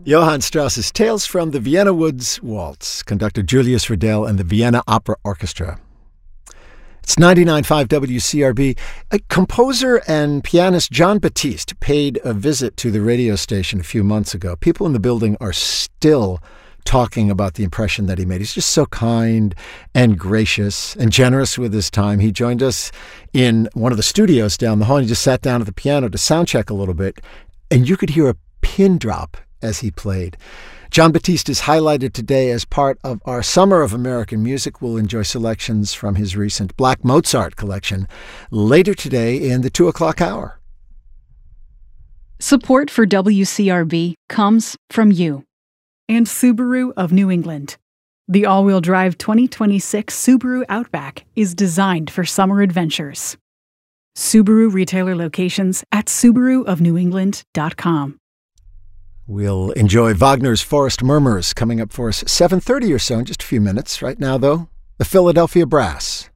Johann Strauss's Tales from the Vienna Woods Waltz, conductor Julius Riddell and the Vienna Opera Orchestra. It's 99.5 WCRB. Composer and pianist Jon Batiste paid a visit to the radio station a few months ago. People in the building are still talking about the impression that he made. He's just so kind and gracious and generous with his time. He joined us in one of the studios down the hall. He just sat down at the piano to sound check a little bit, and you could hear a pin drop as he played. Jon Batiste is highlighted today as part of our Summer of American Music. We'll enjoy selections from his recent Black Mozart collection later today in the 2 o'clock hour. Support for WCRB comes from you and Subaru of New England. The all-wheel drive 2026 Subaru Outback is designed for summer adventures. Subaru retailer locations at SubaruofNewEngland.com. We'll enjoy Wagner's Forest Murmurs coming up for us 7:30 or so in just a few minutes. Right now, though, the Philadelphia Brass.